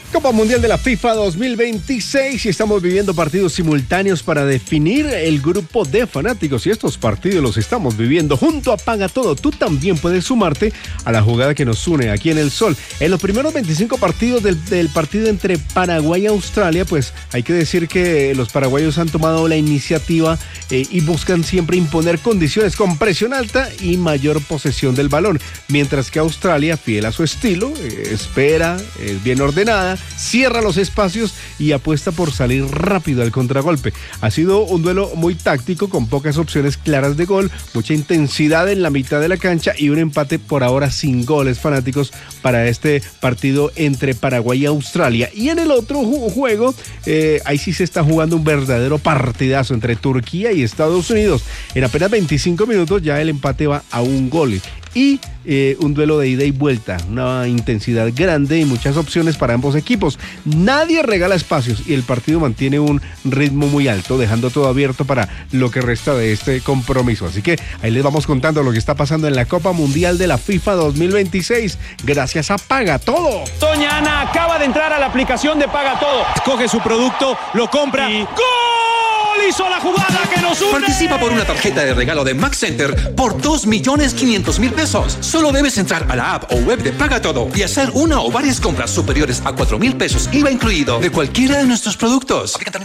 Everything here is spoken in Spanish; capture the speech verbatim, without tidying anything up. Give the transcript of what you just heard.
Copa Mundial de la FIFA dos mil veintiséis y estamos viviendo partidos simultáneos para definir el grupo de fanáticos y estos partidos los estamos viviendo junto a Paga Todo. Tú también puedes sumarte a la jugada que nos une aquí en El Sol. En los primeros veinticinco partidos del, del partido entre Paraguay y Australia, pues hay que decir que los paraguayos han tomado la iniciativa eh, y buscan siempre imponer condiciones con presión alta y mayor posesión del balón, mientras que Australia, fiel a su estilo, eh, espera, es bien ordenada, cierra los espacios y apuesta por salir rápido al contragolpe. Ha sido un duelo muy táctico con pocas opciones claras de gol, mucha intensidad en la mitad de la cancha y un empate por ahora sin goles, fanáticos, para este partido entre Paraguay y Australia. Y en el otro ju- juego, eh, ahí sí se está jugando un verdadero partidazo entre Turquía y Estados Unidos. En apenas veinticinco minutos ya el empate va a un gol. Y eh, un duelo de ida y vuelta, una intensidad grande y muchas opciones para ambos equipos. Nadie regala espacios y el partido mantiene un ritmo muy alto, dejando todo abierto para lo que resta de este compromiso. Así que ahí les vamos contando lo que está pasando en la Copa Mundial de la FIFA dos mil veintiséis, gracias a Paga Todo. Doña Ana acaba de entrar a la aplicación de Paga Todo. Escoge su producto, lo compra y ¡gol! Hizo la jugada que nos une. Participa por una tarjeta de regalo de Max Center por dos millones quinientos mil pesos. Solo debes entrar a la app o web de Paga Todo y hacer una o varias compras superiores a cuatro mil pesos, I V A incluido, de cualquiera de nuestros productos.